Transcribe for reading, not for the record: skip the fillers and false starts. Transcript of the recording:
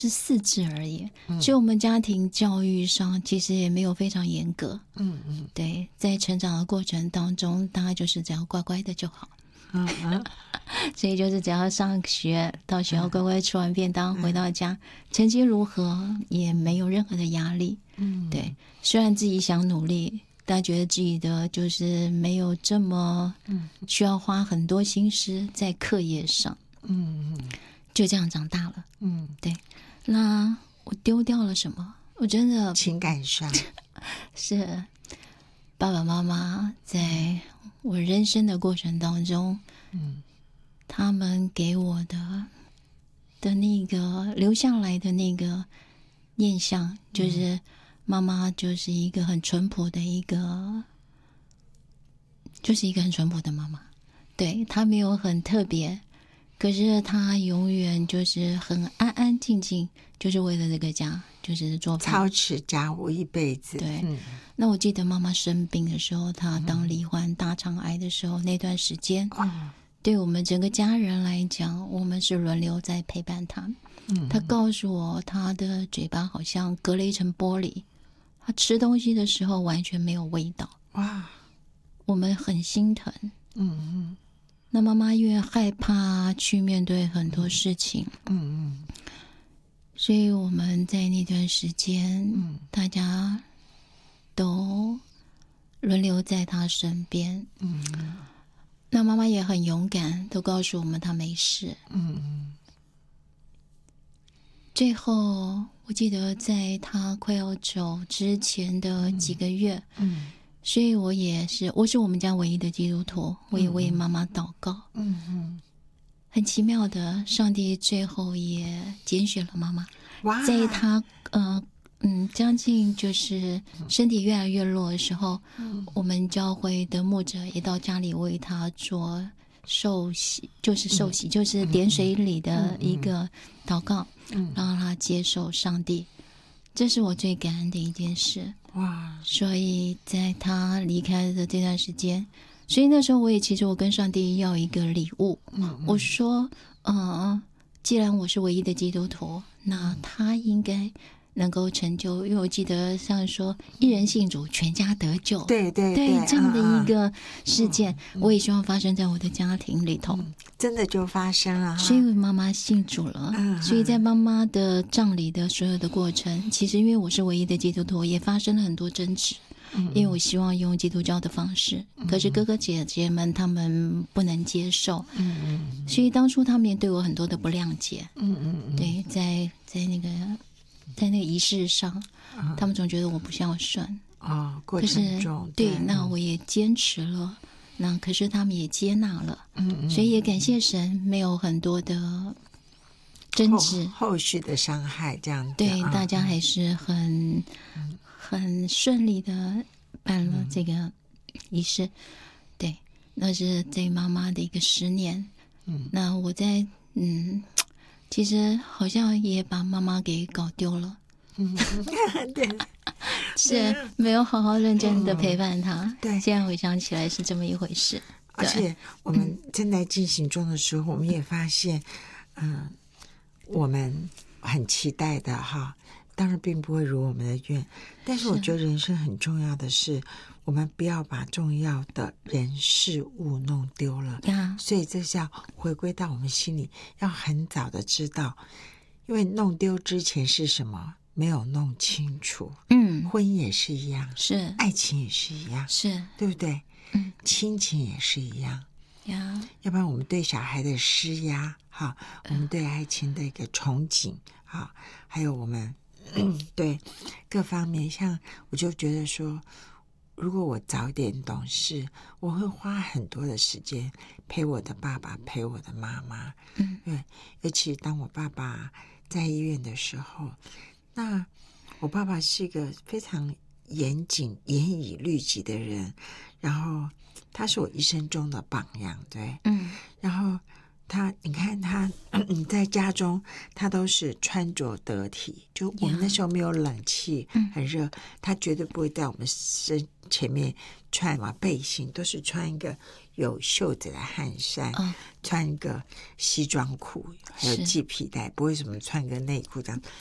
是4字而已，所以我们家庭教育上其实也没有非常严格。对，在成长的过程当中，大概就是只要乖乖的就好。所以就是只要上学，到学校乖乖吃完便当，回到家，成绩如何也没有任何的压力。对，虽然自己想努力，但觉得自己的就是没有这么需要花很多心思在课业上。就这样长大了。对。那我丢掉了什么？我真的情感上是爸爸妈妈在我人生的过程当中，他们给我的那个留下来的那个念想，就是妈妈就是一个很淳朴的就是一个很淳朴的妈妈。对，她没有很特别，可是她永远就是很安安静静，就是为了这个家，就是做饭操持家务一辈子。 对，那我记得妈妈生病的时候，她当罹患大肠癌的时候，那段时间，对我们整个家人来讲，我们是轮流在陪伴她。她告诉我，她的嘴巴好像隔了一层玻璃，她吃东西的时候完全没有味道。 哇， 我们很心疼。那妈妈因为害怕去面对很多事情，所以我们在那段时间，大家都轮流在她身边。那妈妈也很勇敢，都告诉我们她没事。最后我记得在她快要走之前的几个月，所以我是我们家唯一的基督徒，我也为妈妈祷告。很奇妙的，上帝最后也拣选了妈妈。在她将近就是身体越来越弱的时候，我们教会的牧者也到家里为她做受洗，就是点水礼的一个祷告，让她接受上帝。这是我最感恩的一件事。所以在她离开的这段时间，所以那时候其实我跟上帝要一个礼物。我说既然我是唯一的基督徒，那他应该能够成就，因为我记得像说一人信主全家得救， 对这样的一个事件，我也希望发生在我的家庭里头。 真的就发生了。 所以妈妈信主了，所以在妈妈的葬礼的所有的过程，其实因为我是唯一的基督徒，也发生了很多争执。因为我希望用基督教的方式，可是哥哥姐姐们他们不能接受，所以当初他们也对我很多的不谅解。对，在那个仪式上，他们总觉得我不孝顺。 过程中对，那我也坚持了，那可是他们也接纳了。所以也感谢神，没有很多的争执， 后续的伤害这样子。 对，大家还是很顺利的办了这个仪式。对，那是对妈妈的一个思念。那我在其实好像也把妈妈给搞丢了。 对， 是没有好好认真的陪伴她。 对， 现在回想起来是这么一回事。 而且我们正在进行中的时候，我们也发现我们很期待的当然并不会如我们的愿，但是我觉得人生很重要的是我们不要把重要的人事物弄丢了。所以这是要回归到我们心里，要很早的知道，因为弄丢之前是什么没有弄清楚。婚姻也是一样， 是爱情也是一样， 是对不对？亲情也是一样。要不然我们对小孩的施压我们对爱情的一个憧憬还有我们对各方面，像我就觉得说，如果我早点懂事，我会花很多的时间陪我的爸爸，陪我的妈妈。对，尤其当我爸爸在医院的时候，那我爸爸是一个非常严谨、严以律己的人，然后他是我一生中的榜样。对，然后你看他在家中，他都是穿着得体。就我们那时候没有冷气，很热，他绝对不会在我们身前面穿背心，都是穿一个有袖子的汗衫，穿一个西装裤，还有系皮带，不会什么穿个内裤这样，